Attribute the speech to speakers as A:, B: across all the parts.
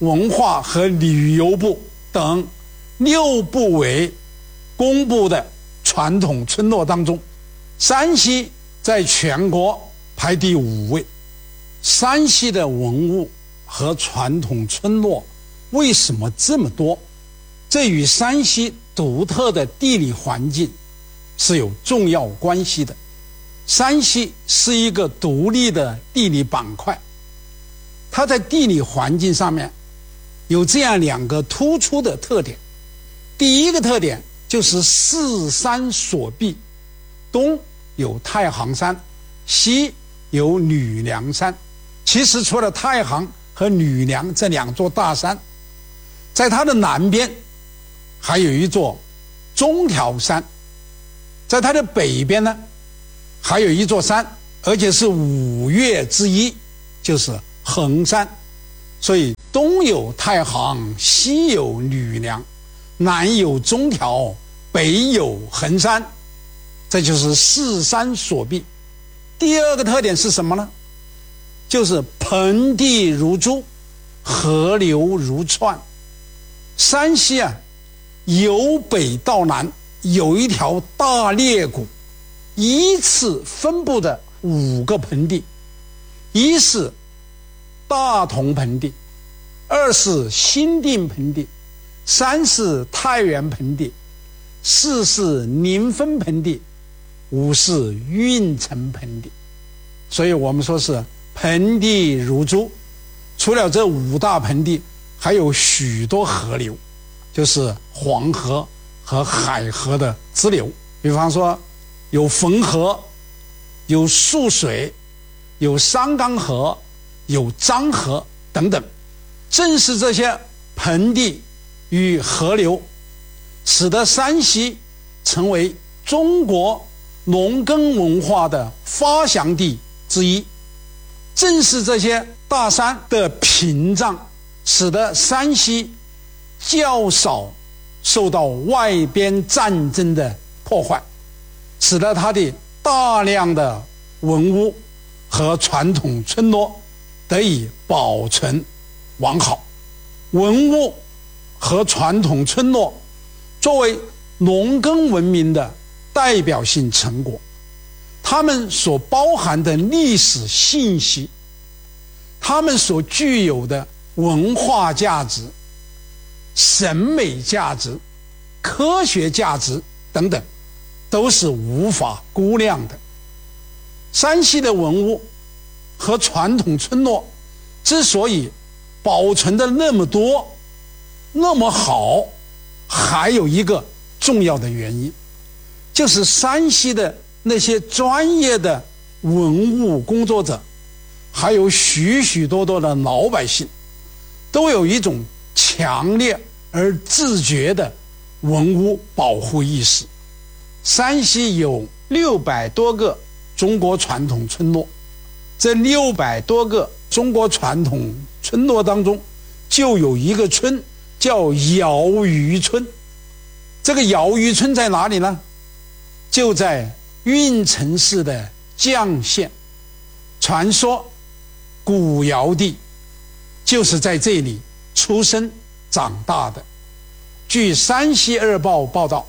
A: 文化和旅游部等6部委公布的传统村落当中，山西在全国排第5位。山西的文物和传统村落为什么这么多？这与山西独特的地理环境是有重要关系的。山西是一个独立的地理板块，它在地理环境上面有这样2个突出的特点。第一个特点就是4山锁闭，东有太行山，西有吕梁山。其实除了太行和吕梁这2座大山，在它的南边还有一座中条山，在它的北边呢还有一座山，而且是5岳之一，就是衡山。所以东有太行，西有吕梁，南有中条，北有衡山，这就是4山锁闭。第2个特点是什么呢？就是盆地如珠，河流如串。山西由北到南有一条大裂谷，依次分布的5个盆地：一是大同盆地，二是新定盆地，三是太原盆地，四是临汾盆地，五是运城盆地。所以我们说是盆地如珠。除了这5大盆地，还有许多河流，就是黄河和海河的支流。比方说有汾河，有涑水，有三江河，有漳河等等。正是这些盆地与河流，使得山西成为中国农耕文化的发祥地之一。正是这些大山的屏障，使得山西较少受到外边战争的破坏，使得它的大量的文物和传统村落得以保存完好。文物和传统村落作为农耕文明的代表性成果，它们所包含的历史信息，它们所具有的文化价值、审美价值、科学价值等等，都是无法估量的。山西的文物和传统村落之所以保存的那么多、那么好，还有一个重要的原因，就是山西的那些专业的文物工作者，还有许许多多的老百姓，都有一种强烈而自觉的文物保护意识。山西有600多个中国传统村落，这600多个中国传统村落当中，就有一个村叫瑶鱼村。这个瑶鱼村在哪里呢？就在运城市的绛县。传说古尧帝就是在这里出生长大的。据山西日报报道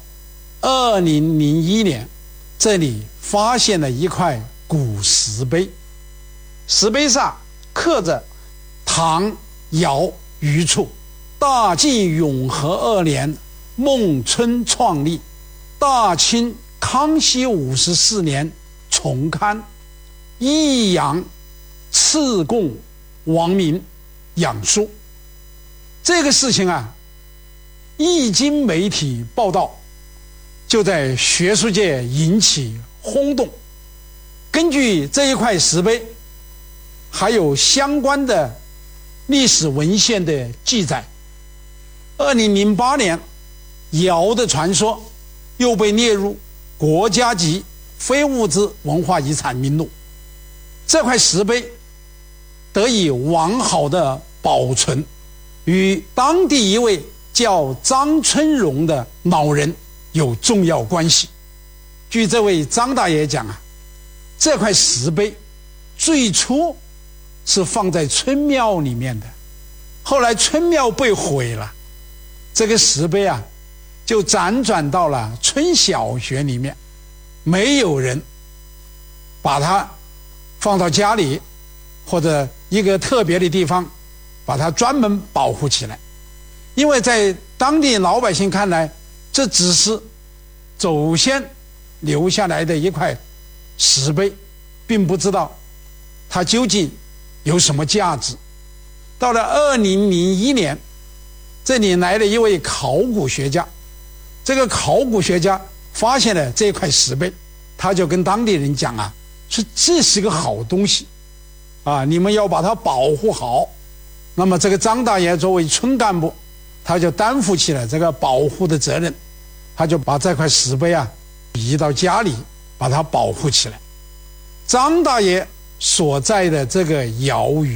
A: ，2001年这里发现了一块古石碑，石碑上刻着唐尧余处大晋永和2年孟春创立，大清康熙54年重刊，益阳赐贡王民养书。这个事情一经媒体报道，就在学术界引起轰动。根据这一块石碑，还有相关的历史文献的记载，2008年尧的传说又被列入国家级非物质文化遗产名录。这块石碑得以完好的保存，与当地一位叫张春荣的老人有重要关系。据这位张大爷讲这块石碑最初是放在村庙里面的， 后来村庙被毁了，这个石碑啊就辗转到了村小学里面，没有人把它放到家里或者一个特别的地方把它专门保护起来，因为在当地老百姓看来，这只是祖先留下来的一块石碑，并不知道它究竟有什么价值。到了2001年，这里来了一位考古学家，这个考古学家发现了这块石碑，他就跟当地人讲啊，说这是个好东西啊，你们要把它保护好。那么这个张大爷作为村干部，他就担负起了这个保护的责任，他就把这块石碑啊移到家里，把它保护起来。张大爷所在的这个瑶鱼